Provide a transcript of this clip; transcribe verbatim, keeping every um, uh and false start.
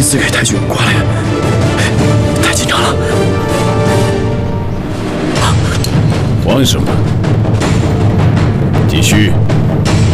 似给太君刮来，太紧张了。 慌什么？继续。